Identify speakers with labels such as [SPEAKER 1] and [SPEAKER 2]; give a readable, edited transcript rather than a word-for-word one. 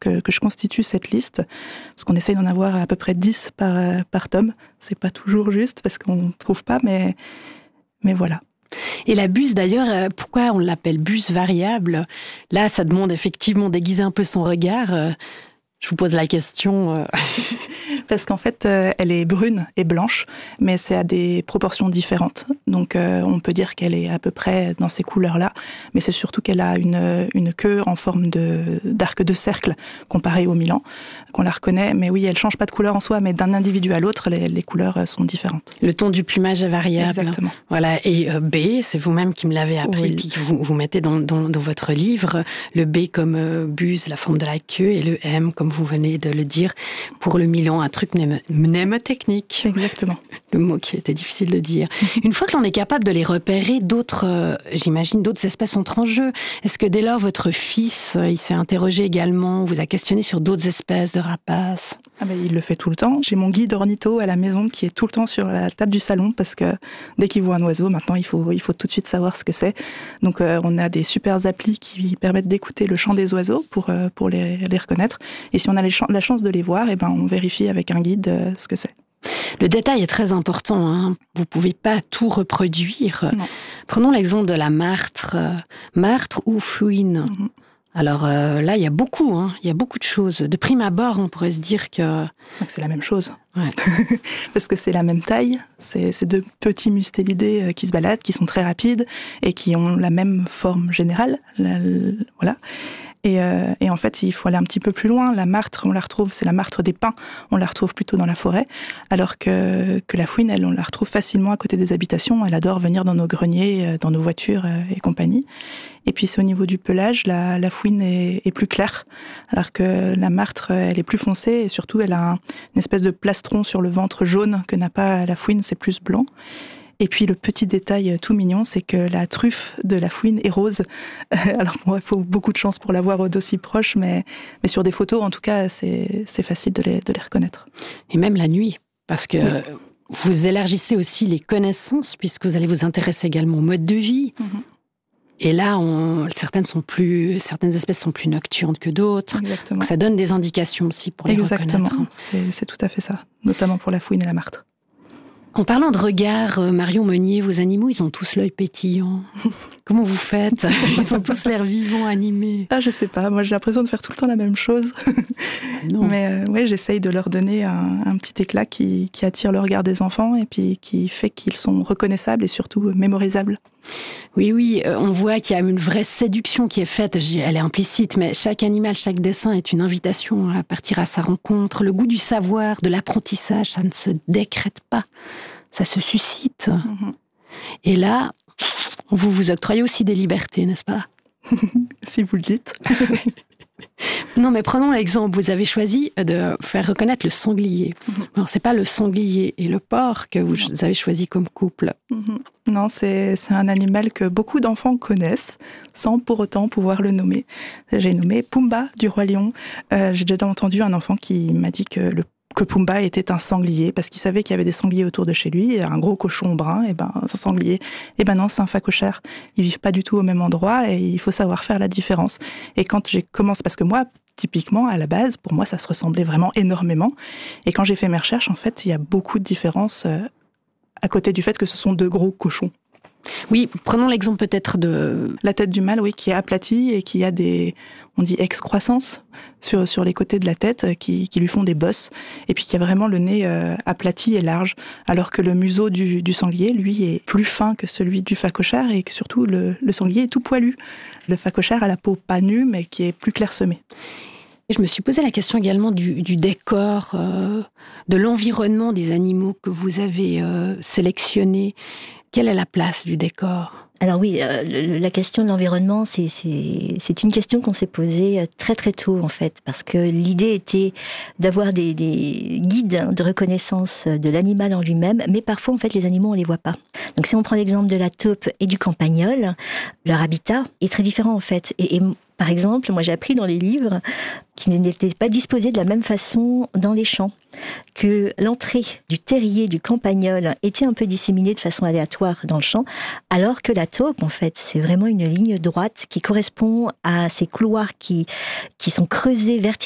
[SPEAKER 1] que je constitue cette liste, parce qu'on essaye d'en avoir à peu près 10 par tome. C'est pas toujours juste, parce qu'on ne trouve pas, mais voilà.
[SPEAKER 2] Et la buse, d'ailleurs, pourquoi on l'appelle buse variable ? Là, ça demande effectivement d'aiguiser un peu son regard. Je vous pose la question.
[SPEAKER 1] Parce qu'en fait, elle est brune et blanche, mais c'est à des proportions différentes. Donc, on peut dire qu'elle est à peu près dans ces couleurs-là, mais c'est surtout qu'elle a une queue en forme d'arc de cercle, comparée au Milan, qu'on la reconnaît. Mais oui, elle change pas de couleur en soi, mais d'un individu à l'autre, les couleurs sont différentes.
[SPEAKER 2] Le ton du plumage est variable.
[SPEAKER 1] Exactement.
[SPEAKER 2] Voilà. Et B, c'est vous-même qui me l'avez appris,
[SPEAKER 1] oui.
[SPEAKER 2] puis que vous mettez dans votre livre. Le B comme buse, la forme de la queue, et le M, comme vous venez de le dire, pour le Milan, un truc mnémotechnique.
[SPEAKER 1] Exactement.
[SPEAKER 2] Le mot qui était difficile de dire. Une fois que l'on est capable de les repérer, j'imagine, d'autres espèces entrent en jeu. Est-ce que dès lors, votre fils, il s'est interrogé également, vous a questionné sur d'autres espèces de rapaces ?
[SPEAKER 1] Il le fait tout le temps. J'ai mon guide ornitho à la maison qui est tout le temps sur la table du salon, parce que dès qu'il voit un oiseau, maintenant, il faut tout de suite savoir ce que c'est. Donc, on a des super applis qui permettent d'écouter le chant des oiseaux pour les reconnaître. Et si on a la chance de les voir, on vérifie avec un guide ce que c'est. Le
[SPEAKER 2] détail est très important, hein. Vous ne pouvez pas tout reproduire.
[SPEAKER 1] Non.
[SPEAKER 2] Prenons l'exemple de la martre. Martre ou fouine. Mm-hmm. Alors là, il y a beaucoup de choses. De prime abord, on pourrait se dire que
[SPEAKER 1] c'est la même chose.
[SPEAKER 2] Ouais.
[SPEAKER 1] Parce que c'est la même taille. C'est deux petits mustélidés qui se baladent, qui sont très rapides et qui ont la même forme générale. Voilà. Et en fait, il faut aller un petit peu plus loin. La martre, on la retrouve, c'est la martre des pins. On la retrouve plutôt dans la forêt. Alors que la fouine, on la retrouve facilement à côté des habitations. Elle adore venir dans nos greniers, dans nos voitures et compagnie. Et puis, c'est au niveau du pelage, la fouine est plus claire. Alors que la martre, elle est plus foncée. Et surtout, elle a une espèce de plastron sur le ventre jaune que n'a pas la fouine, c'est plus blanc. Et puis le petit détail tout mignon, c'est que la truffe de la fouine est rose. Alors il faut beaucoup de chance pour la voir d'aussi proche, mais sur des photos, en tout cas, c'est facile de les reconnaître.
[SPEAKER 2] Et même la nuit, parce que vous élargissez aussi les connaissances, puisque vous allez vous intéresser également au mode de vie. Mm-hmm. Et là, certaines espèces sont plus nocturnes que d'autres.
[SPEAKER 1] Exactement.
[SPEAKER 2] Donc ça donne des indications aussi pour les reconnaître.
[SPEAKER 1] Exactement, c'est tout à fait ça, notamment pour la fouine et la martre.
[SPEAKER 2] En parlant de regard, Marion Meunier, vos animaux, ils ont tous l'œil pétillant. Comment vous faites ? Ils ont tous l'air vivants, animés.
[SPEAKER 1] Je sais pas. Moi, j'ai l'impression de faire tout le temps la même chose.
[SPEAKER 2] Non.
[SPEAKER 1] Mais j'essaye de leur donner un petit éclat qui attire le regard des enfants et puis qui fait qu'ils sont reconnaissables et surtout mémorisables.
[SPEAKER 2] Oui, on voit qu'il y a une vraie séduction qui est faite. Elle est implicite, mais chaque animal, chaque dessin est une invitation à partir à sa rencontre. Le goût du savoir, de l'apprentissage, ça ne se décrète pas. Ça se suscite. Mm-hmm. Et là, vous vous octroyez aussi des libertés, n'est-ce pas ?
[SPEAKER 1] Si vous le dites.
[SPEAKER 2] Non, mais prenons l'exemple. Vous avez choisi de faire reconnaître le sanglier. Alors, c'est pas le sanglier et le porc que vous avez choisi comme couple.
[SPEAKER 1] Non, c'est un animal que beaucoup d'enfants connaissent, sans pour autant pouvoir le nommer. J'ai nommé Pumba du Roi Lion. J'ai déjà entendu un enfant qui m'a dit que Pumba était un sanglier, parce qu'il savait qu'il y avait des sangliers autour de chez lui, et un gros cochon brun, et c'est un sanglier. Non, c'est un phacochère. Ils vivent pas du tout au même endroit, et il faut savoir faire la différence. Et quand j'ai commencé, parce que moi, typiquement, à la base, pour moi, ça se ressemblait vraiment énormément. Et quand j'ai fait mes recherches, en fait, il y a beaucoup de différences à côté du fait que ce sont deux gros cochons.
[SPEAKER 2] Oui, prenons l'exemple peut-être de...
[SPEAKER 1] La tête du mâle, oui, qui est aplatie et qui a on dit excroissance sur les côtés de la tête qui lui font des bosses, et puis qui a vraiment le nez aplati et large, alors que le museau du sanglier, lui, est plus fin que celui du phacochère, et que surtout le sanglier est tout poilu. Le phacochère a la peau pas nue, mais qui est plus clairsemée.
[SPEAKER 2] Je me suis posé la question également du décor, de l'environnement des animaux que vous avez sélectionnés. Quelle est la place du décor ?
[SPEAKER 3] Alors oui, la question de l'environnement, c'est une question qu'on s'est posée très très tôt en fait, parce que l'idée était d'avoir des guides de reconnaissance de l'animal en lui-même, mais parfois en fait les animaux on les voit pas. Donc si on prend l'exemple de la taupe et du campagnol, leur habitat est très différent en fait. Et par exemple, moi j'ai appris dans les livres qu'ils n'étaient pas disposés de la même façon dans les champs, que l'entrée du terrier du campagnol était un peu disséminée de façon aléatoire dans le champ, alors que la taupe, en fait, c'est vraiment une ligne droite qui correspond à ces couloirs qui sont creusés verticalement